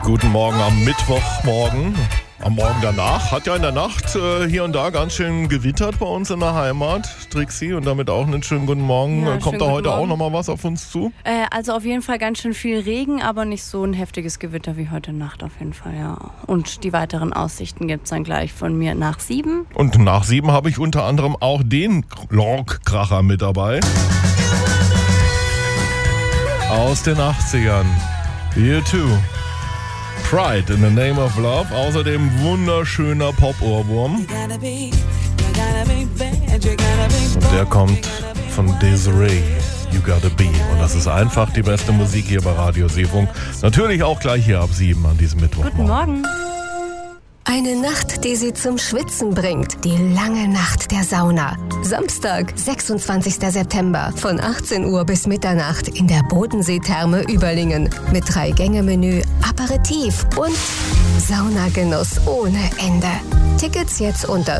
Guten Morgen am Mittwochmorgen. Am Morgen danach hat ja in der Nacht hier und da ganz schön gewittert bei uns in der Heimat, Trixie, und damit auch einen schönen guten Morgen. Ja, kommt da heute auch nochmal was auf uns zu? Also auf jeden Fall ganz schön viel Regen, aber nicht so ein heftiges Gewitter wie heute Nacht auf jeden Fall, ja. Und die weiteren Aussichten gibt es dann gleich von mir nach 7. Und nach 7 habe ich unter anderem auch den Lonkkracher mit dabei. Aus den 80ern. You too. Pride in the Name of Love, außerdem wunderschöner Pop-Ohrwurm. Und der kommt von Desiree, You Gotta Be. Und das ist einfach die beste Musik hier bei Radio Seefunk. Natürlich auch gleich hier ab 7 an diesem Mittwoch. Guten Morgen. Eine Nacht, die Sie zum Schwitzen bringt. Die lange Nacht der Sauna. Samstag, 26. September von 18 Uhr bis Mitternacht in der Bodensee-Therme Überlingen. Mit 3-Gänge-Menü, Aperitif und Saunagenuss ohne Ende. Tickets jetzt unter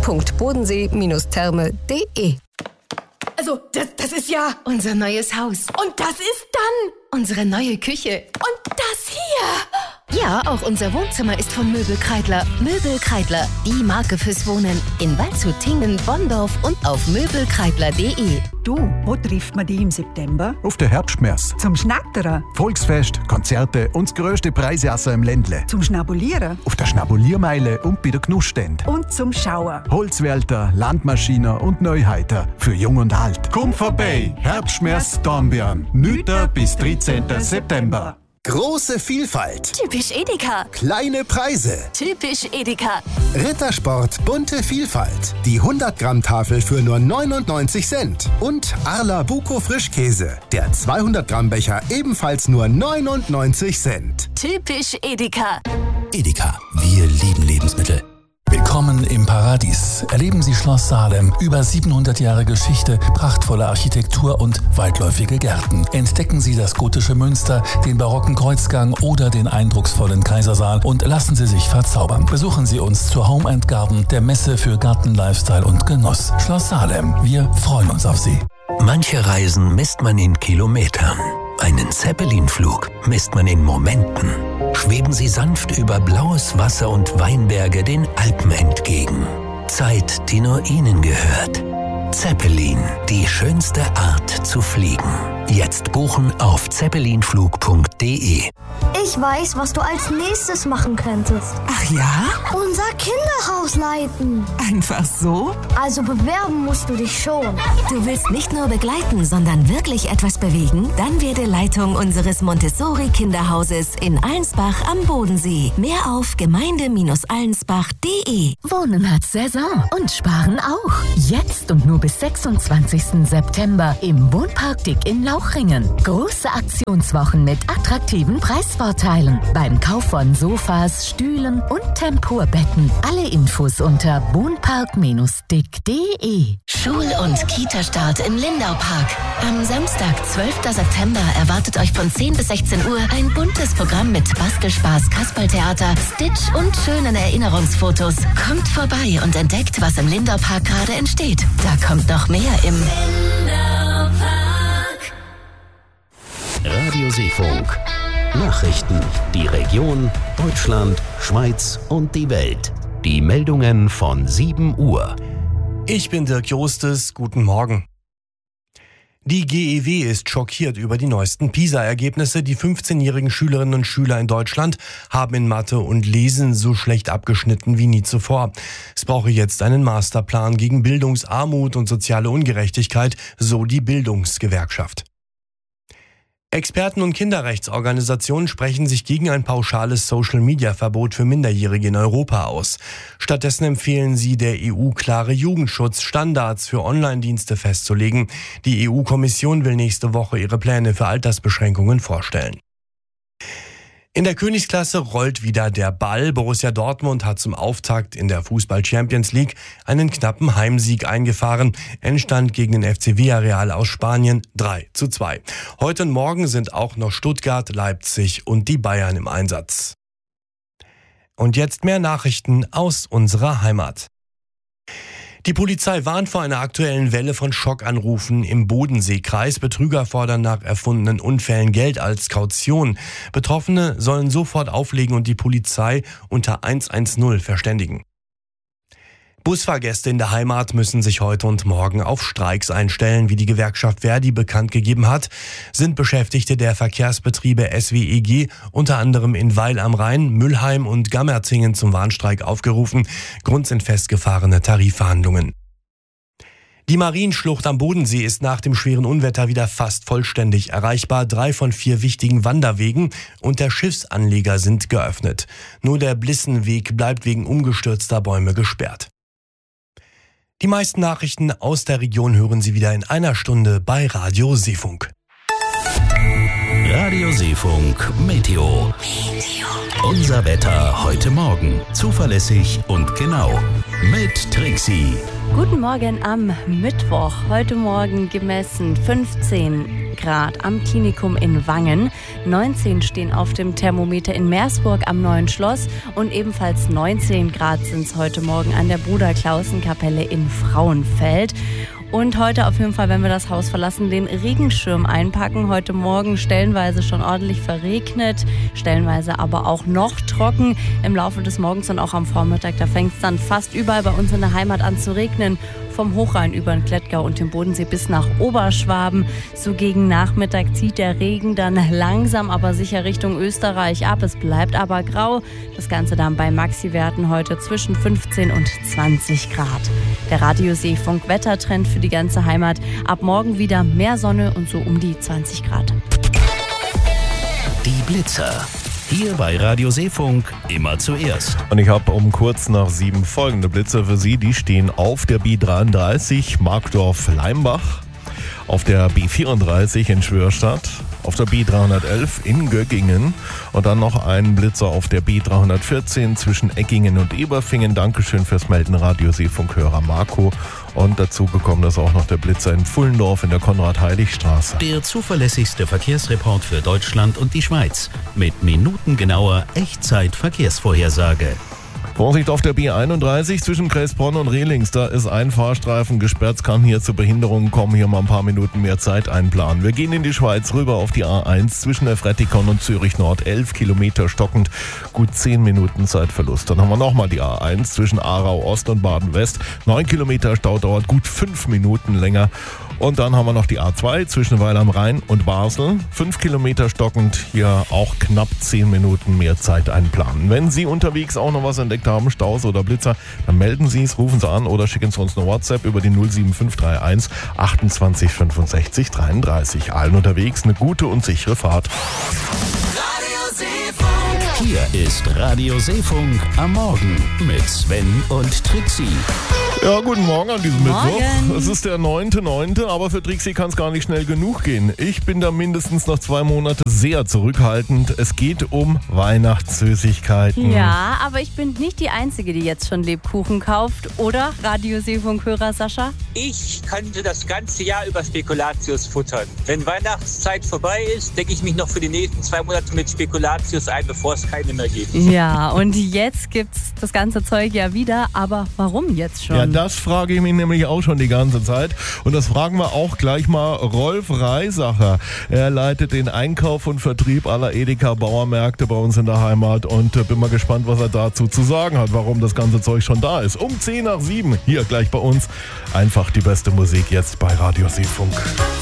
shop.bodensee-therme.de. Also, das ist ja Unser neues Haus. Und das ist dann Unsere neue Küche. und das hier. Ja, auch unser Wohnzimmer ist von Möbel Kreidler. Möbel Kreidler, die Marke fürs Wohnen. In Waldshut, Tingen, Bonndorf und auf möbelkreidler.de. Du, wo trifft man dich im September? Auf der Herbstmesse. Zum Schnattern, Volksfest, Konzerte und das grösste Preisessen im Ländle. zum Schnabulieren Auf der Schnabuliermeile und bei der Genussstände. und zum Schauen. Holzwälter, Landmaschinen und Neuheiter. Für Jung und Alt. Komm vorbei. Herbstmesse Dornbirn. 9. bis 13. September. Große Vielfalt, Typisch Edeka. kleine Preise, Typisch Edeka. Rittersport bunte Vielfalt, die 100-Gramm-Tafel für nur 99 Cent und Arla Buko Frischkäse, der 200-Gramm-Becher ebenfalls nur 99 Cent. Typisch Edeka. Edeka, wir lieben Lebensmittel. Willkommen im Paradies. Erleben Sie Schloss Salem. Über 700 Jahre Geschichte, prachtvolle Architektur und weitläufige Gärten. Entdecken Sie das gotische Münster, den barocken Kreuzgang oder den eindrucksvollen Kaisersaal und lassen Sie sich verzaubern. Besuchen Sie uns zur Home and Garden, der Messe für Garten, Lifestyle und Genuss. Schloss Salem. Wir freuen uns auf Sie. Manche Reisen misst man in Kilometern. Einen Zeppelin-Flug misst man in Momenten. Schweben Sie sanft über blaues Wasser und Weinberge den Alpen entgegen. Zeit, die nur Ihnen gehört. Zeppelin, die schönste Art zu fliegen. Jetzt buchen auf zeppelinflug.de. Ich weiß, was du als nächstes machen könntest. Ach ja? Unser Kinderhaus leiten. Einfach so? Also bewerben musst du dich schon. Du willst nicht nur begleiten, sondern wirklich etwas bewegen? Dann werde Leitung unseres Montessori-Kinderhauses in Allensbach am Bodensee. Mehr auf gemeinde-allensbach.de. Wohnen hat Saison und Sparen auch. Jetzt und nur bis 26. September im Wohnpark Dick in Lauchringen. Große Aktionswochen mit attraktiven Preisvorteilen. Beim Kauf von Sofas, Stühlen und Tempurbetten. Alle Infos unter wohnpark-dick.de. Schul- und Kita-Start im Lindaupark. Am Samstag, 12. September, erwartet euch von 10 bis 16 Uhr ein buntes Programm mit Bastelspaß, Kasperltheater, Stitch und schönen Erinnerungsfotos. Kommt vorbei und entdeckt, was im Lindaupark gerade entsteht. Da kommt noch mehr im Radio Seefunk. Nachrichten. Die Region, Deutschland, Schweiz und die Welt. Die Meldungen von 7 Uhr. Ich bin Dirk Jostes, guten Morgen. Die GEW ist schockiert über die neuesten PISA-Ergebnisse. Die 15-jährigen Schülerinnen und Schüler in Deutschland haben in Mathe und Lesen so schlecht abgeschnitten wie nie zuvor. Es brauche jetzt einen Masterplan gegen Bildungsarmut und soziale Ungerechtigkeit, so die Bildungsgewerkschaft. Experten und Kinderrechtsorganisationen sprechen sich gegen ein pauschales Social-Media-Verbot für Minderjährige in Europa aus. Stattdessen empfehlen sie der EU klare Jugendschutzstandards für Online-Dienste festzulegen. Die EU-Kommission will nächste Woche ihre Pläne für Altersbeschränkungen vorstellen. In der Königsklasse rollt wieder der Ball. Borussia Dortmund hat zum Auftakt in der Fußball-Champions League einen knappen Heimsieg eingefahren. Endstand gegen den FC Villarreal aus Spanien 3:2. Heute und morgen sind auch noch Stuttgart, Leipzig und die Bayern im Einsatz. Und jetzt mehr Nachrichten aus unserer Heimat. Die Polizei warnt vor einer aktuellen Welle von Schockanrufen im Bodenseekreis. Betrüger fordern nach erfundenen Unfällen Geld als Kaution. Betroffene sollen sofort auflegen und die Polizei unter 110 verständigen. Busfahrgäste in der Heimat müssen sich heute und morgen auf Streiks einstellen. Wie die Gewerkschaft Verdi bekannt gegeben hat, sind Beschäftigte der Verkehrsbetriebe SWEG unter anderem in Weil am Rhein, Mülheim und Gammertingen zum Warnstreik aufgerufen. Grund sind festgefahrene Tarifverhandlungen. Die Marienschlucht am Bodensee ist nach dem schweren Unwetter wieder fast vollständig erreichbar. 3 von 4 wichtigen Wanderwegen und der Schiffsanleger sind geöffnet. Nur der Blissenweg bleibt wegen umgestürzter Bäume gesperrt. Die meisten Nachrichten aus der Region hören Sie wieder in einer Stunde bei Radio Seefunk. Radio Seefunk Meteo. Unser Wetter heute Morgen. Zuverlässig und genau. Mit Trixie. Guten Morgen am Mittwoch. Heute Morgen gemessen 15 Grad am Klinikum in Wangen. 19 stehen auf dem Thermometer in Meersburg am Neuen Schloss. Und ebenfalls 19 Grad sind es heute Morgen an der Bruder-Clausen-Kapelle in Frauenfeld. Und heute auf jeden Fall, wenn wir das Haus verlassen, den Regenschirm einpacken. Heute Morgen stellenweise schon ordentlich verregnet, stellenweise aber auch noch trocken. Im Laufe des Morgens und auch am Vormittag, da fängt es dann fast überall bei uns in der Heimat an zu regnen. Vom Hochrhein über den Klettgau und den Bodensee bis nach Oberschwaben. So gegen Nachmittag zieht der Regen dann langsam, aber sicher Richtung Österreich ab. Es bleibt aber grau. Das Ganze dann bei Maxi-Werten heute zwischen 15 und 20 Grad. Der Radio Seefunk Wettertrend für die ganze Heimat. Ab morgen wieder mehr Sonne und so um die 20 Grad. Die Blitzer. Hier bei Radio Seefunk immer zuerst. Und ich habe um kurz nach 7 folgende Blitzer für Sie. Die stehen auf der B33 Markdorf-Leimbach, auf der B34 in Schwörstadt, auf der B311 in Göggingen und dann noch einen Blitzer auf der B314 zwischen Eckingen und Eberfingen. Dankeschön fürs Melden, Radio Seefunk-Hörer Marco. Und dazu gekommen ist auch noch der Blitzer in Pfullendorf in der Konrad-Heilig-Straße. Der zuverlässigste Verkehrsreport für Deutschland und die Schweiz mit minutengenauer Echtzeit-Verkehrsvorhersage. Vorsicht auf der B31 zwischen Kressbronn und Rehlings. Da ist ein Fahrstreifen gesperrt. Es kann hier zu Behinderungen kommen. Hier mal ein paar Minuten mehr Zeit einplanen. Wir gehen in die Schweiz rüber auf die A1 zwischen Efretikon und Zürich Nord. 11 Kilometer stockend, gut 10 Minuten Zeitverlust. Dann haben wir nochmal die A1 zwischen Aarau Ost und Baden West. 9 Kilometer Stau dauert gut 5 Minuten länger. Und dann haben wir noch die A2 zwischen Weil am Rhein und Basel. 5 Kilometer stockend, hier auch knapp 10 Minuten mehr Zeit einplanen. Wenn Sie unterwegs auch noch was entdeckt haben, Staus oder Blitzer, dann melden Sie es, rufen Sie an oder schicken Sie uns eine WhatsApp über die 07531 28 65 33. Allen unterwegs eine gute und sichere Fahrt. Hier ist Radio Seefunk am Morgen mit Sven und Trixie. Ja, guten Morgen an diesem Morgen. Mittwoch. Es ist der 9.9., aber für Trixie kann es gar nicht schnell genug gehen. Ich bin da mindestens noch 2 Monate sehr zurückhaltend. Es geht um Weihnachtssüßigkeiten. Ja, aber ich bin nicht die Einzige, die jetzt schon Lebkuchen kauft. Oder, Radio Seefunk-Hörer Sascha? Ich könnte das ganze Jahr über Spekulatius futtern. Wenn Weihnachtszeit vorbei ist, decke ich mich noch für die nächsten 2 Monate mit Spekulatius ein, bevor es keine mehr gibt. Ja, und jetzt gibt's das ganze Zeug ja wieder. Aber warum jetzt schon? Ja, das frage ich mich nämlich auch schon die ganze Zeit. Und das fragen wir auch gleich mal Rolf Reisacher. Er leitet den Einkauf und Vertrieb aller Edeka-Bauermärkte bei uns in der Heimat. Und bin mal gespannt, was er dazu zu sagen hat, warum das ganze Zeug schon da ist. Um 6:50 hier gleich bei uns. Einfach die beste Musik jetzt bei Radio Seefunk.